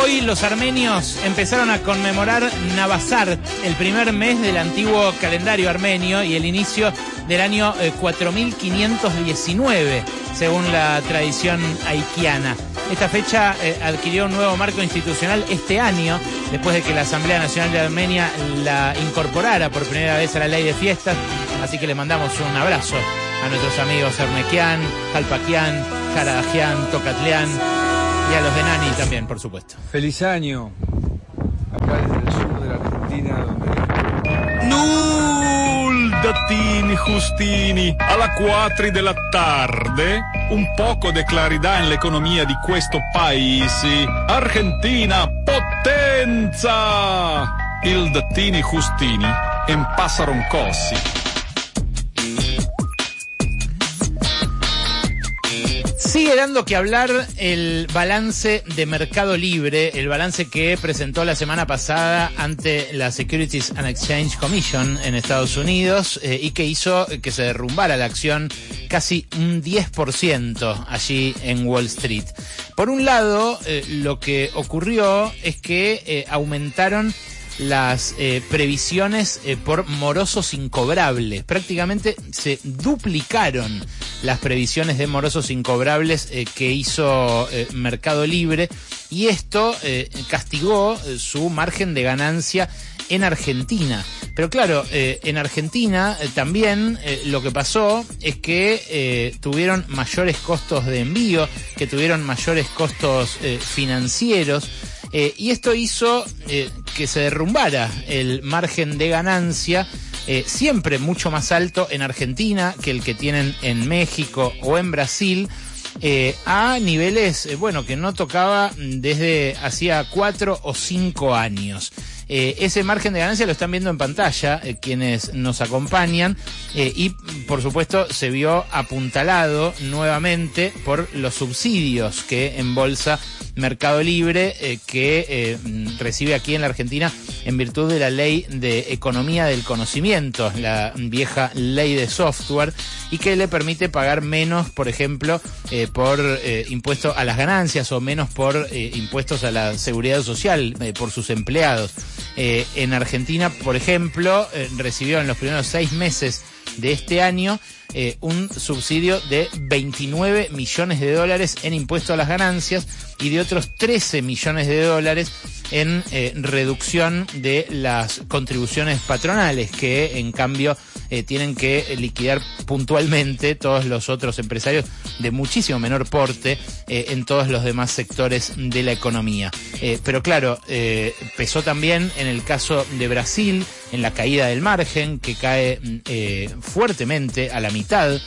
Hoy los armenios empezaron a conmemorar Navazart, el primer mes del antiguo calendario armenio y el inicio del año 4519, según la tradición aiquiana. Esta fecha adquirió un nuevo marco institucional este año, después de que la Asamblea Nacional de Armenia la incorporara por primera vez a la ley de fiestas. Así que le mandamos un abrazo a nuestros amigos Ernequian, Calpaquian, Karadagian, Tocatlián y a los de Nani también, por supuesto. Feliz año, acá desde el sur de la Argentina, donde... Datini Giustini, alla 4 della tarde, un poco di clarità nell'economia di questo paese. Argentina, potenza! Il Datini Giustini en Pássaro Cossi. Sigue dando que hablar el balance de Mercado Libre, el balance que presentó la semana pasada ante la Securities and Exchange Commission en Estados Unidos y que hizo que se derrumbara la acción casi un 10% allí en Wall Street. Por un lado, lo que ocurrió es que aumentaron las previsiones por morosos incobrables. Prácticamente se duplicaron las previsiones de morosos incobrables que hizo Mercado Libre, y esto castigó su margen de ganancia en Argentina. Pero claro, en Argentina también lo que pasó es que tuvieron mayores costos de envío, que tuvieron mayores costos financieros, y esto hizo que se derrumbara el margen de ganancia, siempre mucho más alto en Argentina que el que tienen en México o en Brasil, a niveles, que no tocaba desde hacía 4 o 5 años. Ese margen de ganancia lo están viendo en pantalla quienes nos acompañan, y por supuesto se vio apuntalado nuevamente por los subsidios que embolsa Mercado Libre, que recibe aquí en la Argentina en virtud de la Ley de Economía del Conocimiento, la vieja ley de software, y que le permite pagar menos, por ejemplo, por impuesto a las ganancias, o menos por impuestos a la seguridad social por sus empleados. En Argentina, por ejemplo, recibió en los primeros 6 meses de este año un subsidio de $29 millones en impuesto a las ganancias y de otros $13 millones en reducción de las contribuciones patronales, que en cambio tienen que liquidar puntualmente todos los otros empresarios de muchísimo menor porte en todos los demás sectores de la economía. Pero claro, pesó también en el caso de Brasil, en la caída del margen, que cae fuertemente a la mitad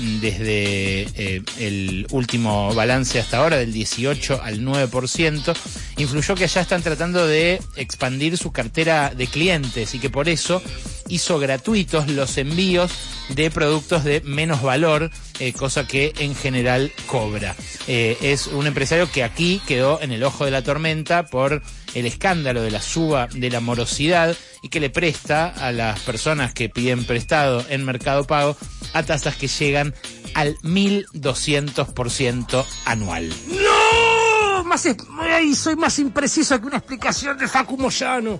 desde el último balance hasta ahora, del 18 al 9%, influyó que allá están tratando de expandir su cartera de clientes y que por eso hizo gratuitos los envíos de productos de menos valor, cosa que en general cobra. Es un empresario que aquí quedó en el ojo de la tormenta por el escándalo de la suba de la morosidad, y que le presta a las personas que piden prestado en Mercado Pago a tasas que llegan al 1.200% anual. ¡No! Soy más impreciso que una explicación de Facu Moyano.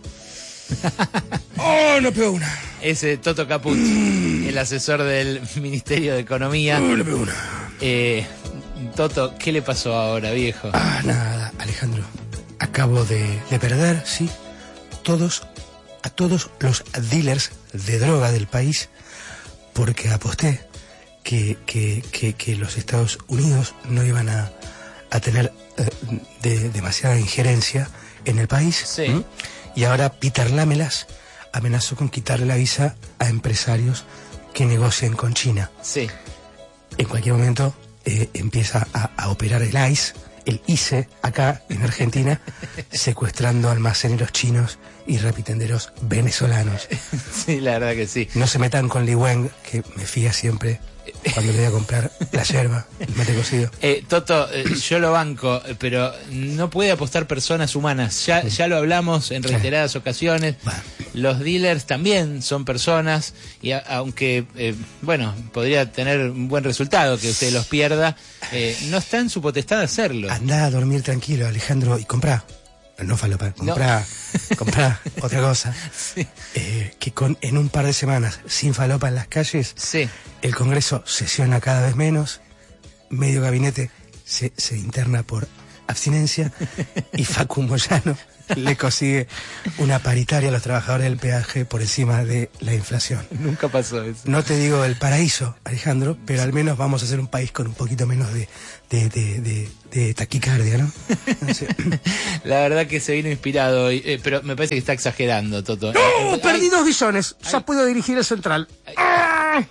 ¡Oh, no pegó una! Ese Toto Caput, el asesor del Ministerio de Economía. ¡Oh, no pegó una! Toto, ¿qué le pasó ahora, viejo? Nada, Alejandro. Acabo de perder, sí, a todos los dealers de droga del país, porque aposté que los Estados Unidos no iban a tener demasiada injerencia en el país. Sí. Y ahora Peter Lamelas amenazó con quitarle la visa a empresarios que negocien con China. Sí. En cualquier momento empieza a operar el ICE acá en Argentina, secuestrando almaceneros chinos y repitenderos venezolanos. Sí, la verdad que sí. No se metan con Li Wen, que me fía siempre cuando le voy a comprar la yerba, el mate cocido. Toto, yo lo banco, pero no puede apostar personas humanas. Ya lo hablamos en reiteradas ocasiones. Los dealers también son personas, y aunque, podría tener un buen resultado que usted los pierda, no está en su potestad hacerlo. Andá a dormir tranquilo, Alejandro, y comprá. no falopa, comprá otra cosa, Sí. que en un par de semanas sin falopa en las calles, Sí. el Congreso sesiona cada vez menos, medio gabinete se interna por abstinencia y Facu Moyano le consigue una paritaria a los trabajadores del peaje por encima de la inflación. Nunca pasó eso. No te digo el paraíso, Alejandro, pero al menos vamos a ser un país con un poquito menos de taquicardia, ¿no? No sé. La verdad que se vino inspirado hoy, pero me parece que está exagerando, Toto. ¡No! Perdí Ay, 2 billones. Ya puedo dirigir el central. ¡Ay!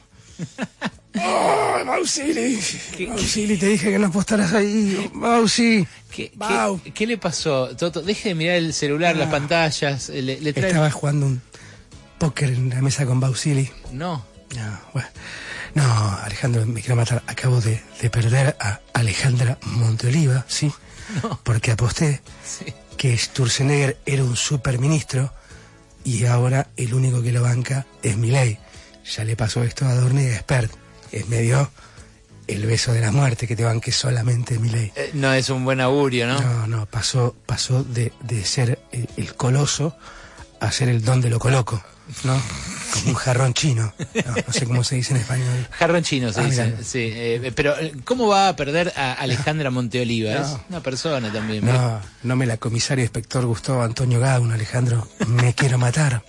¡Oh, Mausili! Mausili, te dije que no apostaras ahí. Mausi. ¿Qué le pasó, Toto? Deje de mirar el celular, las pantallas. Le trae... Estaba jugando un póker en la mesa con Bausili. No. No, bueno. No, Alejandro, me quiero matar. Acabo de perder a Alejandra Monteoliva, ¿sí? No. Porque aposté Sí. que Sturzenegger era un superministro y ahora el único que lo banca es Milei. Ya le pasó esto a Adorni y a Spert. Me dio el beso de la muerte que te banque solamente Milei. No es un buen augurio, ¿no? No, pasó de ser el coloso a ser el don de lo coloco, ¿no? Como un jarrón chino. No sé cómo se dice en español. Jarrón chino se dice, mira. sí. Pero, ¿cómo va a perder a Alejandra Monteoliva? No. Es una persona también. No me la comisario inspector Gustavo Antonio Gaun, Alejandro. Me quiero matar.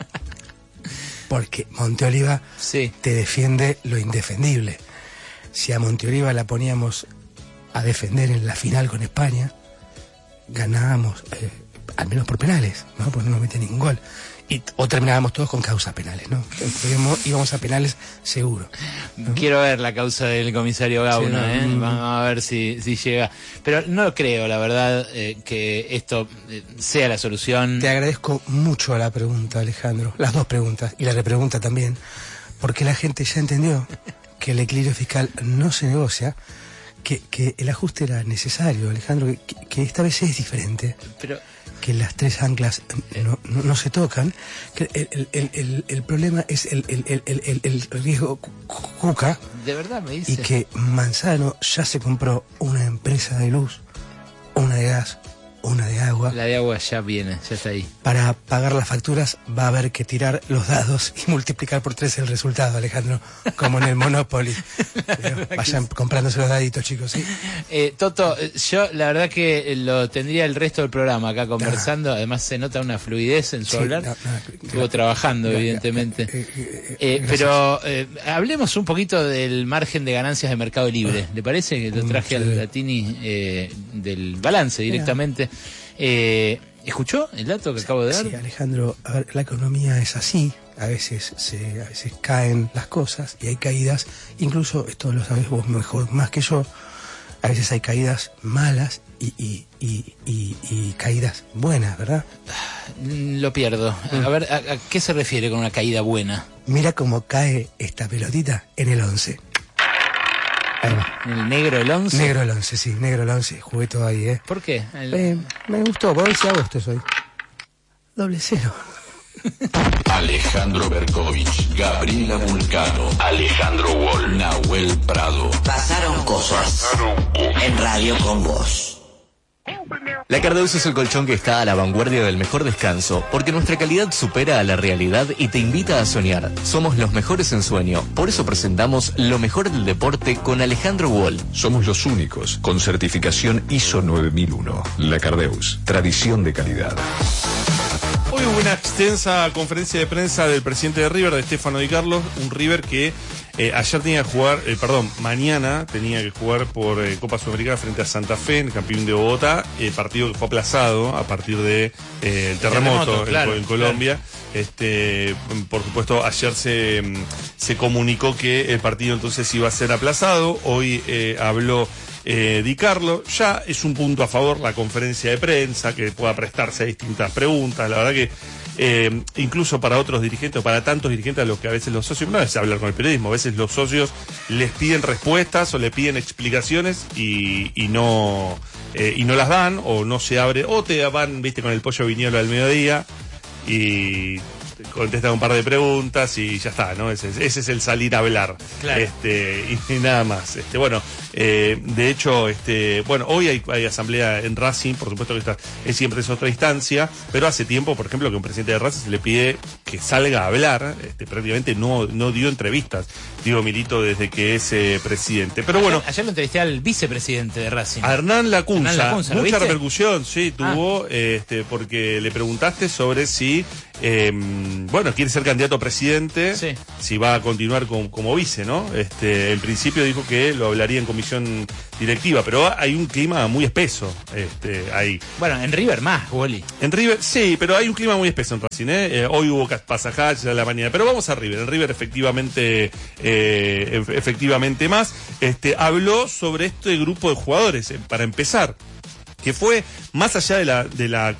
Porque Monteoliva Sí. te defiende lo indefendible. Si a Monteoliva la poníamos a defender en la final con España, ganábamos, al menos por penales, ¿no? Pues no nos mete ningún gol. O terminábamos todos con causas penales, ¿no? Íbamos a penales seguro, ¿no? Quiero ver la causa del comisario Gauna, Sí, no, Vamos a ver si llega. Pero no creo, la verdad, que esto sea la solución. Te agradezco mucho la pregunta, Alejandro. Las dos preguntas y la repregunta también. Porque la gente ya entendió que el equilibrio fiscal no se negocia, que el ajuste era necesario, Alejandro, que esta vez es diferente. Pero Que las tres anclas no se tocan, que el problema es el riesgo Cuca, de verdad me dice. y que Manzano ya se compró una empresa de luz, una de gas, una de agua. La de agua ya viene, ya está ahí. Para pagar las facturas va a haber que tirar los dados y multiplicar por 3 el resultado, Alejandro, como en el Monopoly. Vayan comprándose los daditos, chicos, ¿sí? Toto, yo la verdad que lo tendría el resto del programa acá conversando. Además se nota una fluidez en su Sí, hablar. Estuvo trabajando, evidentemente. Pero hablemos un poquito del margen de ganancias de Mercado Libre. ¿Le parece? Que lo traje al Latini del balance directamente. ¿Escuchó el dato que acabo de dar? Sí, Alejandro, a ver, la economía es así. A veces caen las cosas y hay caídas. Incluso, esto lo sabes vos mejor, más que yo, a veces hay caídas malas y caídas buenas, ¿verdad? Lo pierdo. A ver, ¿a qué se refiere con una caída buena? Mira cómo cae esta pelotita en el 11. Ahí va. ¿El negro el 11? Negro el 11, sí, negro el 11. Jugué todo ahí, ¿eh? ¿Por qué? Me gustó, por 11 de agosto soy. 0-0. Alejandro Berkovich, Gabriela Vulcano, Alejandro Wall, Nahuel Prado. Pasaron cosas en Radio con Vos. La Cardeus es el colchón que está a la vanguardia del mejor descanso, porque nuestra calidad supera a la realidad y te invita a soñar. Somos los mejores en sueño, por eso presentamos lo mejor del deporte con Alejandro Wall. Somos los únicos con certificación ISO 9001. La Cardeus, tradición de calidad. Hoy hubo una extensa conferencia de prensa del presidente de River, de Stefano Di Carlos, un River que ayer tenía que jugar, mañana tenía que jugar por Copa Sudamericana frente a Santa Fe, el campeón de Bogotá, partido que fue aplazado a partir de el terremoto claro, en Colombia. Claro. Por supuesto, ayer se comunicó que el partido entonces iba a ser aplazado. Hoy habló Di Carlo. Ya es un punto a favor la conferencia de prensa, que pueda prestarse a distintas preguntas. La verdad que incluso para otros dirigentes, o para tantos dirigentes a los que a veces los socios, no es hablar con el periodismo, a veces los socios les piden respuestas o le piden explicaciones y no las dan, o no se abre, o te van, viste, con el pollo viñolo al mediodía y contestan un par de preguntas y ya está, ¿no? Ese es el salir a hablar. Claro. Y nada más. Bueno, de hecho, bueno, hoy hay asamblea en Racing, por supuesto que esta siempre es otra instancia, pero hace tiempo, por ejemplo, que a un presidente de Racing se le pide que salga a hablar, prácticamente no dio entrevistas, Diego Milito, desde que es presidente. Pero bueno. Ayer lo entrevisté al vicepresidente de Racing. A Hernán Lacunza. Mucha repercusión, sí, tuvo, porque le preguntaste sobre si, bueno, quiere ser candidato a presidente, sí, si va a continuar como vice, ¿no? En principio dijo que lo hablaría en comisión directiva, pero hay un clima muy espeso, ahí. Bueno, en River más, Wally. En River, sí, pero hay un clima muy espeso en Racing, hoy hubo pasajes a la mañana, pero vamos a River. En River efectivamente más, habló sobre este grupo de jugadores, para empezar, que fue más allá del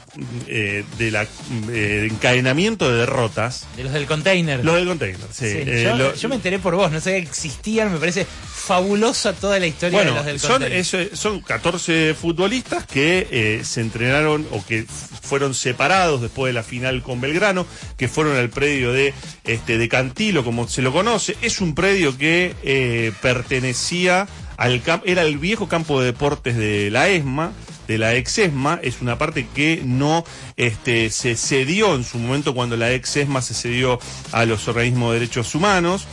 encadenamiento de derrotas. De los del container. Los del container, sí. Yo me enteré por vos, no sabía que existían, me parece fabulosa toda la historia de los del container. Son 14 futbolistas que se entrenaron o que fueron separados después de la final con Belgrano, que fueron al predio de Cantilo, como se lo conoce. Es un predio que pertenecía era el viejo campo de deportes de la ESMA, de la ex-ESMA. Es una parte que no se cedió en su momento cuando la ex-ESMA se cedió a los organismos de derechos humanos.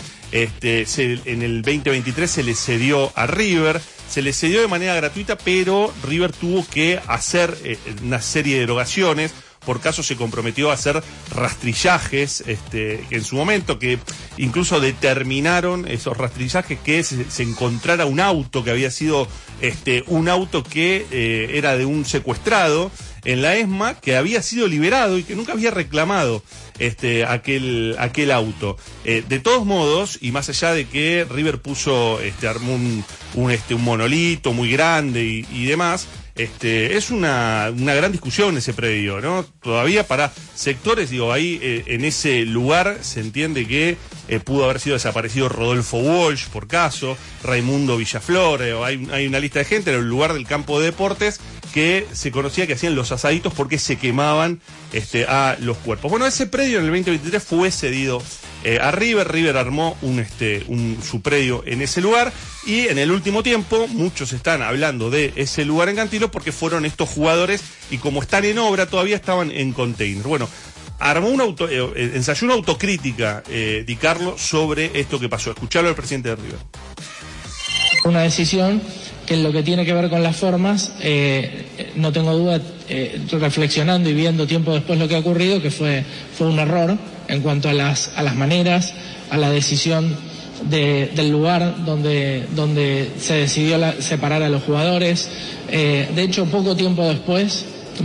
En el 2023 se le cedió a River, se le cedió de manera gratuita, pero River tuvo que hacer una serie de erogaciones. Por caso se comprometió a hacer rastrillajes en su momento, que incluso determinaron esos rastrillajes que se encontrara un auto que había sido un auto que era de un secuestrado en la ESMA, que había sido liberado y que nunca había reclamado aquel auto. De todos modos, y más allá de que River armó un monolito muy grande y demás, es una gran discusión ese predio, ¿no? Todavía para sectores, ahí en ese lugar se entiende que pudo haber sido desaparecido Rodolfo Walsh, por caso, Raimundo Villaflor, hay una lista de gente en el lugar del campo de deportes que se conocía que hacían los asaditos porque se quemaban a los cuerpos. Bueno, ese predio en el 2023 fue cedido a River. River armó su predio en ese lugar, y en el último tiempo muchos están hablando de ese lugar en Cantilo porque fueron estos jugadores, y como están en obra todavía estaban en container. Bueno, armó ensayó una autocrítica, Di Carlo, sobre esto que pasó. Escucharlo al presidente de River. Una decisión que en lo que tiene que ver con las formas, no tengo duda, reflexionando y viendo tiempo después lo que ha ocurrido, que fue un error en cuanto a las maneras, a la decisión del lugar donde se decidió separar a los jugadores. De hecho, muy poco tiempo después,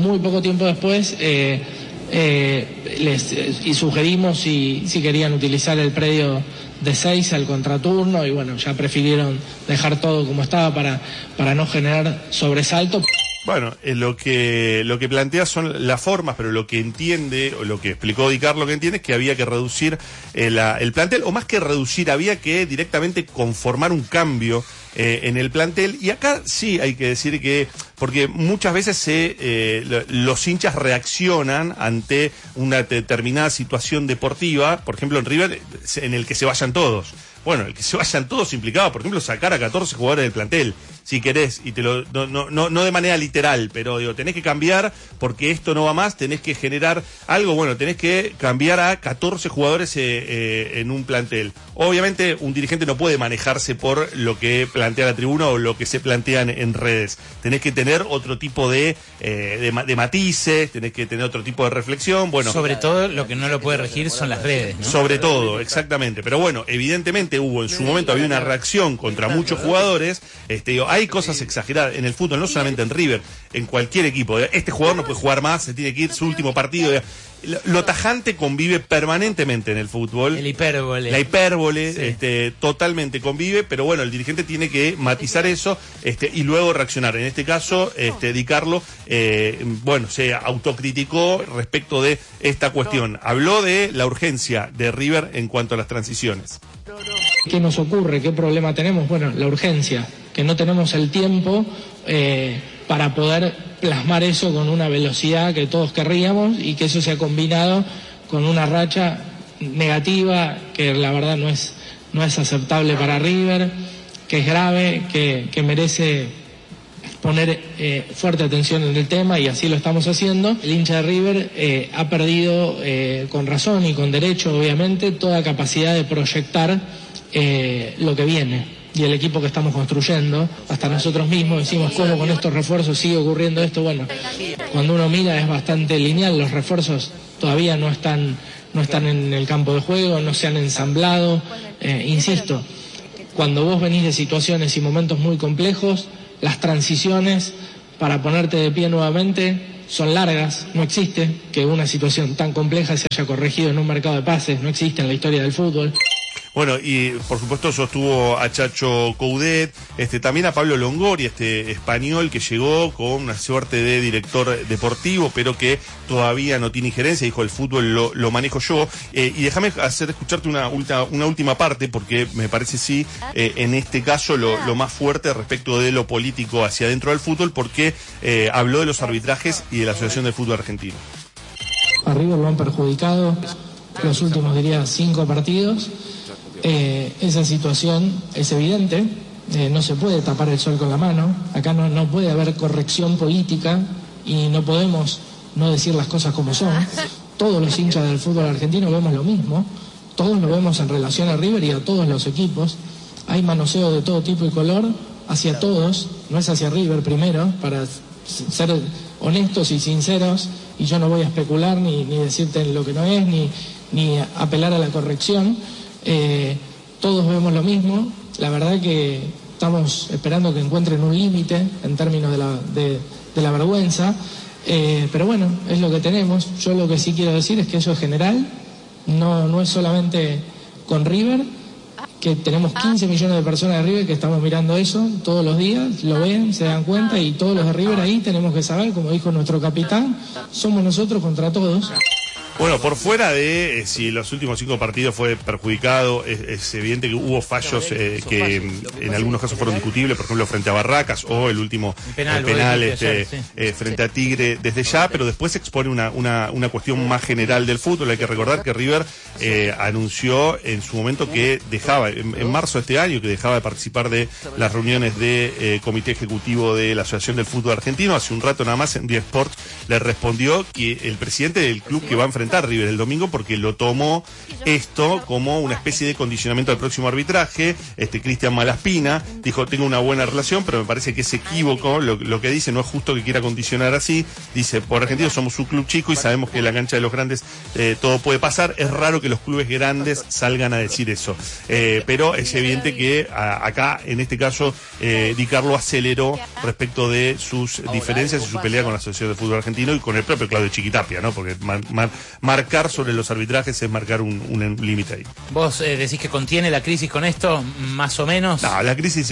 les sugerimos si querían utilizar el predio de 6 al contraturno, y bueno, ya prefirieron dejar todo como estaba para no generar sobresalto. Bueno, lo que plantea son las formas, pero lo que entiende, o lo que explicó Di Carlo que entiende, es que había que reducir el plantel, o más que reducir, había que directamente conformar un cambio en el plantel. Y acá sí hay que decir que, porque muchas veces los hinchas reaccionan ante una determinada situación deportiva, por ejemplo en River, en el que se vayan todos. Bueno, el que se vayan todos implicaba, por ejemplo, sacar a 14 jugadores del plantel, si querés, y no de manera literal, pero tenés que cambiar porque esto no va más, tenés que generar algo, bueno, tenés que cambiar a 14 jugadores en un plantel. Obviamente un dirigente no puede manejarse por lo que plantea la tribuna o lo que se plantean en redes. Tenés que tener otro tipo de matices, tenés que tener otro tipo de reflexión. Bueno, sobre todo lo que no lo puede regir son las redes, ¿no? Sobre todo, exactamente. Pero bueno, evidentemente en su momento había una reacción contra muchos jugadores. Hay cosas exageradas en el fútbol, no solamente en River, en cualquier equipo. Este jugador no puede jugar más, se tiene que ir su último partido. Lo tajante convive permanentemente en el fútbol. La hipérbole, sí. Totalmente convive, pero bueno, el dirigente tiene que matizar eso y luego reaccionar. En este caso, Di Carlo, se autocriticó respecto de esta cuestión. Habló de la urgencia de River en cuanto a las transiciones. ¿Qué nos ocurre? ¿Qué problema tenemos? Bueno, la urgencia, que no tenemos el tiempo para poder plasmar eso con una velocidad que todos querríamos, y que eso se ha combinado con una racha negativa que la verdad no es aceptable para River, que es grave, que merece poner fuerte atención en el tema, y así lo estamos haciendo. El hincha de River ha perdido con razón y con derecho, obviamente, toda capacidad de proyectar lo que viene. Y el equipo que estamos construyendo, hasta nosotros mismos decimos, ¿cómo con estos refuerzos sigue ocurriendo esto? Bueno, cuando uno mira es bastante lineal, los refuerzos todavía no están en el campo de juego, no se han ensamblado. Insisto, cuando vos venís de situaciones y momentos muy complejos, las transiciones para ponerte de pie nuevamente son largas. No existe que una situación tan compleja se haya corregido en un mercado de pases, no existe en la historia del fútbol. Bueno, y por supuesto sostuvo a Chacho Coudet, también a Pablo Longoria, español que llegó con una suerte de director deportivo, pero que todavía no tiene injerencia, dijo el fútbol lo manejo yo. Y déjame escucharte una última parte, porque me parece en este caso lo más fuerte respecto de lo político hacia adentro del fútbol, porque habló de los arbitrajes y de la Asociación del Fútbol Argentino. A River lo han perjudicado los últimos, 5 partidos. Esa situación es evidente, no se puede tapar el sol con la mano, acá no puede haber corrección política y no podemos no decir las cosas como son. Todos los hinchas del fútbol argentino vemos lo mismo, todos lo vemos en relación a River y a todos los equipos. Hay manoseo de todo tipo y color hacia todos, no es hacia River primero, para ser honestos y sinceros, y yo no voy a especular ni decirte lo que no es, ni apelar a la corrección. Todos vemos lo mismo. La verdad que estamos esperando que encuentren un límite en términos de la vergüenza, pero bueno, es lo que tenemos. Yo lo que sí quiero decir es que eso es general, no es solamente con River, que tenemos 15 millones de personas de River que estamos mirando eso todos los días, lo ven, se dan cuenta, y todos los de River ahí tenemos que saber, como dijo nuestro capitán, somos nosotros contra todos. Bueno, por fuera de si los últimos 5 partidos fue perjudicado, es evidente que hubo fallos que en algunos casos fueron discutibles, por ejemplo frente a Barracas, o el último penal frente a Tigre desde ya, pero después se expone una cuestión más general del fútbol. Hay que recordar que River anunció en su momento que dejaba, en marzo de este año, que dejaba de participar de las reuniones de comité ejecutivo de la Asociación del Fútbol Argentino. Hace un rato nada más en The Sports le respondió que el presidente del club que va a enfrentar River el domingo, porque lo tomó esto como una especie de condicionamiento al próximo arbitraje. Cristian Malaspina dijo: tengo una buena relación, pero me parece que es equívoco lo que dice, no es justo que quiera condicionar así. Dice, por Argentina somos un club chico y sabemos que en la cancha de los grandes todo puede pasar. Es raro que los clubes grandes salgan a decir eso, pero es evidente que acá, en este caso, Di Carlo aceleró respecto de sus diferencias y su pelea con la Asociación de Fútbol Argentino y con el propio Claudio Chiquitapia, ¿no? Porque marcar sobre los arbitrajes es marcar un límite ahí. ¿Vos decís que contiene la crisis con esto, más o menos? No, la crisis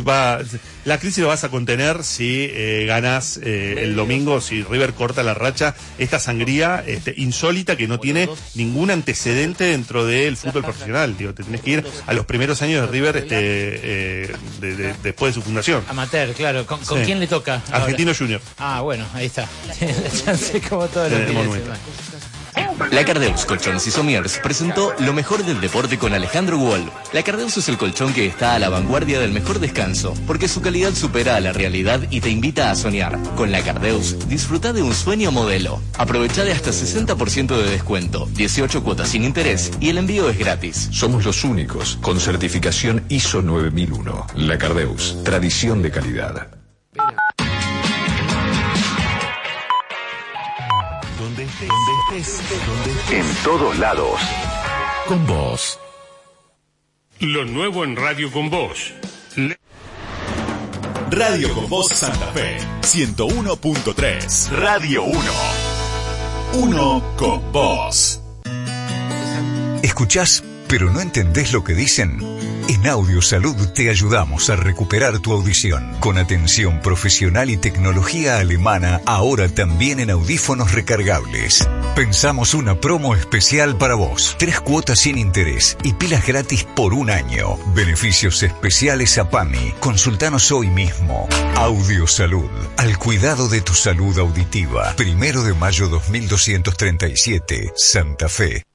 lo vas a contener si ganás el domingo, si River corta la racha. Esta sangría insólita que no tiene ningún antecedente dentro del fútbol profesional. Te tenés que ir a los primeros años de River después de su fundación. Amateur, claro. ¿Con quién le toca ahora? Argentino Junior. Ah, bueno, ahí está. La chance como todo lo que La Cardeus Colchones y Somiers presentó lo mejor del deporte con Alejandro Wall. La Cardeus es el colchón que está a la vanguardia del mejor descanso, porque su calidad supera a la realidad y te invita a soñar. Con la Cardeus, disfruta de un sueño modelo. Aprovecha de hasta 60% de descuento, 18 cuotas sin interés y el envío es gratis. Somos los únicos con certificación ISO 9001. La Cardeus, tradición de calidad. Donde estés. En todos lados. Con vos. Lo nuevo en Radio Con Vos. Radio Con Vos Santa Fe, 101.3. Radio 1. Uno con vos. ¿Escuchás, pero no entendés lo que dicen? En Audio Salud te ayudamos a recuperar tu audición con atención profesional y tecnología alemana, ahora también en audífonos recargables. Pensamos una promo especial para vos. 3 cuotas sin interés y pilas gratis por 1 año. Beneficios especiales a PAMI. Consultanos hoy mismo. Audio Salud, al cuidado de tu salud auditiva. 1 de mayo 2237, Santa Fe.